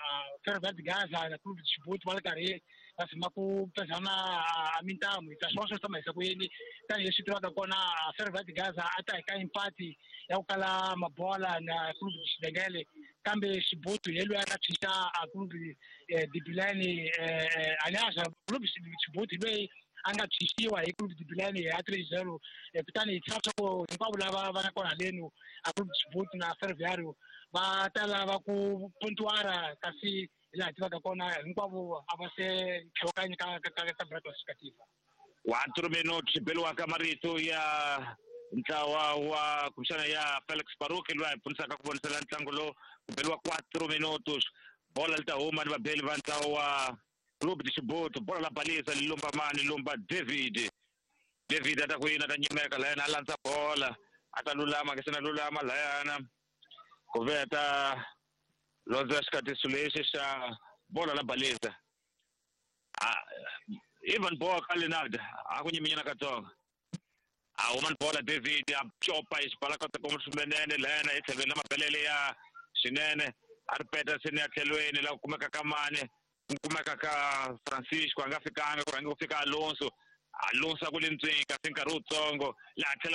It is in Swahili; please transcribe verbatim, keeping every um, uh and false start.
Ferroviário de Gaza na clube de Djibouti wale karhi asima ku pesana amintamu itashoso tama isakuyini tani yesitrada kona Ferroviário de Gaza ata ka empati ya ukala mabola na clube de Xidengele kambe Djibouti yelu yakathisha a clube de Bilani aliás clube de Djibouti lwe angathishiwa hi clube de Bilani ya three zero kutani itsatsa ko hinkwavo lava va na kona lenu a clube de Djibouti na Ferroviário va ta lava ku puntuara kasi la tivaka kona hinkwavo a va se chokanya ka ka ka brato sikativa quatro minutos pelo acamarito ya ntlawa wa kushana ya Felix Baruki lwa punisa ka kubonisela ntlangu lo pelo quatro minutos bola lta huma ni vabeli va ntlawa wa clube de Djibouti bola la baliza lilomba mani lomba David David atakwina tanyimeka la yana lanza bola atalulama kesena lulama la yana kuveta loza skati suleshe sha bola la baliza ah even bola kalinada akunyiminyana katonga ah uma bola David achopa isipala kota komsumenene la yana etsevela mapelele ya Shinene arpeta sine athelweni la kumeka kamane kumeka ka Francisco angafikanga kuranga kufika Alonso Alonso kulintsika sinkarutsongo la